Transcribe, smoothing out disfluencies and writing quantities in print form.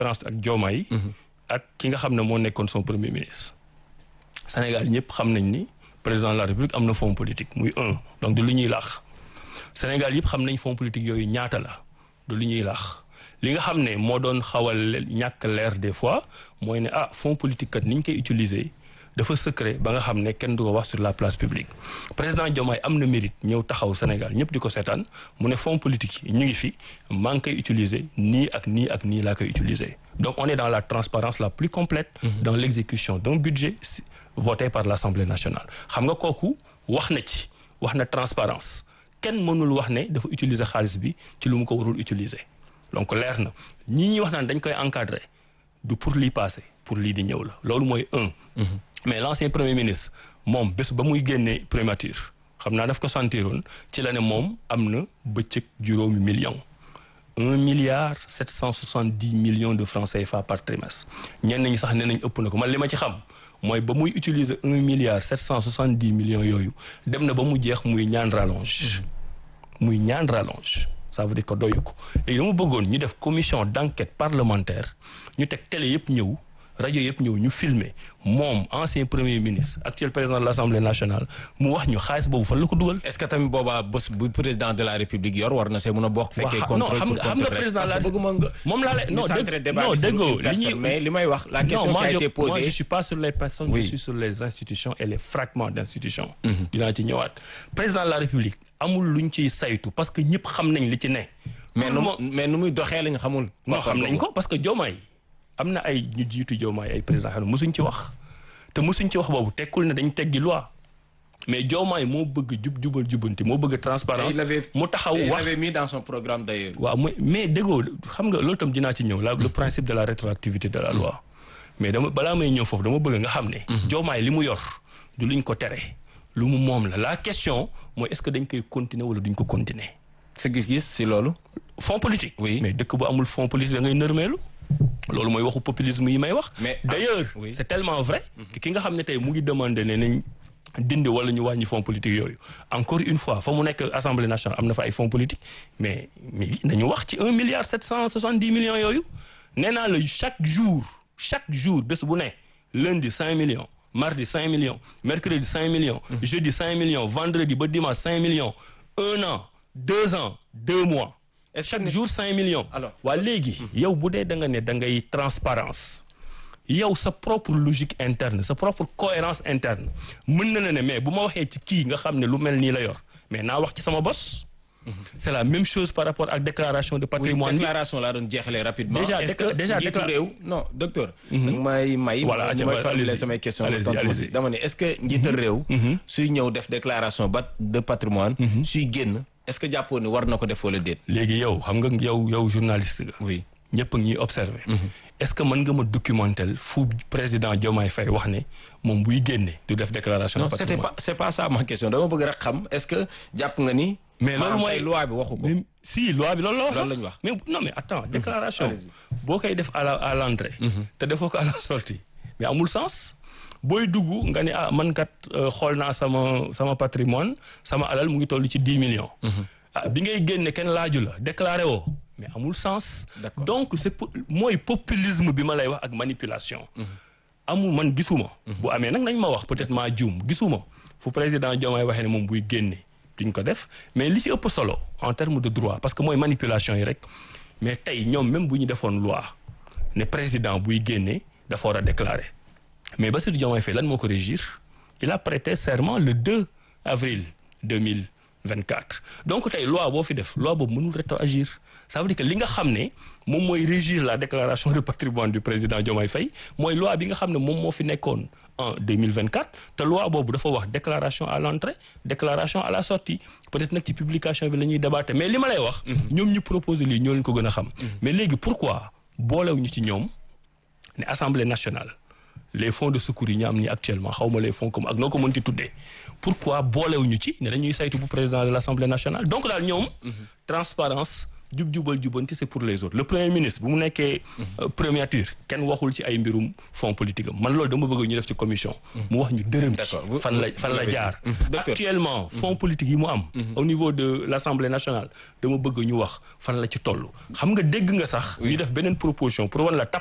France ak Diomaye ak ki nga xam ne moo nekkoon son premier ministre Sénégal ñëpp xam nañ ni président de la République am na fonds politique muy donc du lu ñuy laax Sénégal yëpp xam nañ fonds politique yooyu ñaata la du lu ñuy laax li nga xam ne moo doon xawal ñàkk leer des fois mooy ne fonds politique kat ni ñu koy utiliser dafa secret ba nga xam ne kenn du ko wax sur la place publique président Diomaye am na mérite ñëw taxaw Sénégal ñëpp di ko seetaan mu ne fonds politique yi ñu ngi fi maa ngi koy utiliser nii ak nii ak nii laa koy utiliser donc on est dans la transparence la plus complète dans l'exécution d'un budget voté par l'Assemblée nationale xam nga kooku wax na transparence kenn mënul wax ne dafa utiliser xaalis bi ci lu mu ko warul utiliser donc leer na ñi ñuy wax naan dañ koy encadrer du pour lii passé pour lii di ñëw la loolu mooy mais l'ancien premier ministre moom bés ba muy génnee primature xam naa daf ko sentiroon ci la ne moom am na bëccëg juróomi million 1,770 milliard de francs CFA par trimestre ñenn ñi sax nee nañ ëpp na ko man li ma ci xam mooy ba muy utiliser 1,770 milliard yooyu dem na ba mu jeex muy ñaan rallonge ça veut dire que doyu ko léegi dama bëggoon ñu def commission d'enquête parlementaire ñu teg télé yëpp ñëw rajo yëpp ñëw ñu filmer moom ancien premier ministre actuel président de l'Assemblée nationale mu wax ñu xaalis boobu fan la ko dugal. est-ce que tamit boobaa bés bu président de la République yor war na see mën a bokk. fekkee contrôle pour xam nga président la moom laa lay non déggoo mais li may wax la question qui a été posée. moi je suis pas sur les personnes je suis sur les institutions et les fragments d'institutions. dinaa ci ñëwaat président de la République amul luñ ciy saytu parce que ñëpp xam nañ li ci ne. mais nu muy doxee lañ xamul. non xam nañ ko parce que Diomaye am na ay ñu jiitu Diomaye ay président xam ne mosuñ ci wax te mosuñ ci wax boobu tekkul ne dañ teggi loi mais Diomaye moo bëgg jubal jubanti moo bëgg transparence mu taxaw wax il l'avait mis dans son programme d'ailleurs. waaw mais déggoo xam nga loolu tam dinaa ci ñëw le principe de la rétroactivité de la loi mais balaa may ñëw foofu dama bëgg nga xam ne Diomaye li mu yor du luñ ko tere lu mu moom la question mooy est-ce que dañ koy continuer wala duñ ko continuer. sa gis-gis si loolu. fonds politique. oui mais dëkk bu amul fonds politique da ngay nërmeelu. loolu mooy waxu populisme yi may wax. mais d'ailleurs c'est tellement vrai. ki nga xam ne tey mu ngi demander ne nañ dindi wala ñu wàññi fonds politique yooyu encore une fois fa mu nekk assemblée nationale am na fa ay fonds politique mais nañu wax ci 1,770 milliard yooyu nee naa la chaque jour bés bu ne lundi 5 millions. mardi 5 millions mercredi 5 millions jeudi 5 millions vendredi ba dimanche 5 millions 1 an 2 ans 2 mois chaque jour 5 millions alors waa léegi yow bu dee da nga ne da ngay transparence yow sa propre logique interne sa propre cohérence interne mën na ne mais bu ma waxee ci kii nga xam ne lu mel nii la yor mais naa wax ci sama bos. C'est la même chose par rapport ak déclaration de patrimoine. déclaration laa doon jeexalee rapidement. déjà njiitu réew non docteur. may voilà mooy formuler samay question dama ne est-ce que njiital réew. suy ñëw def déclaration de patrimoine. suy génn est-ce que jàppoo ne war na ko def wala déet. léegi yow xam nga yow journaliste nga. oui ñëpp a ngi observer. est-ce que mën nga ma documenter fu président Diomaye Faye wax ne moom buy génne du def déclaration de patrimoine. non c'est pas ça ma question dama bëgg rek xam est-ce que jàpp nga ni. mais loolu mooy loi bi waxu ko. si loi bi loolu la wax. loolu la ñu wax mais non mais attends déclaration. boo koy def à l'entrée. te defoo ko à la sortie mais amul sens. booy dugg nga ne man kat xool naa sama patrimoine sama alal mu ngi toll ci 10 millions. bi ngay génne kenn laaju la déclaré woo mais amul sens. D'accord. donc mooy populisme bi ma lay wax ak manipulation. amul man gisuma. bu amee nag nañ ma wax peut-être maa juum gisuma fu président Diomaye waxee ne moom buy génne. duñ ko def mais li ci ëpp solo en termes de droit parce que mooy manipulation yi rek mais tey ñoom même bu ñu defoon loi ne président buy génne dafa war a déclarer mais Bassirou Diomaye Faye lan moo ko régir il a prêté serment le 2 avril 2024 donc tey loi boo fi def loi boobu mënul rétroagir ça veut dire que li nga xam ne moom mooy régir la déclaration de patrimoine du président Diomaye Faye mooy loi bi nga xam ne moom moo fi nekkoon en 2024 te loi boobu dafa wax déclaration à l'entrée déclaration à la sortie peut-être nag ci publication bi la ñuy débattre mais li ma lay wax ñoom ñu proposer lii ñoo leen ko gën a xam mais léegi pourquoi boolewuñu ci ñoom ne Assemblée nationale les fonds de secours yi ñu am ni actuellement xawma les fonds comme ak noo ko mënti tuddee pourquoi boolewuñu ci ne dañuy saytu bu président de l'Assemblée nationale donc daal ñoom transparence jub-jubal jubanti c'est pour les autres le premier ministre bu mu nekkee primature kenn waxul ci ay mbirum fonds politique am man loolu dama bëgg ñu def ci commission mu wax ñu dërëm ci fan la jaar actuellement fonds politique yi mu am au niveau de l'Assemblée nationale dama bëgg ñu wax fan la ci toll xam nga dégg nga sax ñu def beneen proposition pour wan la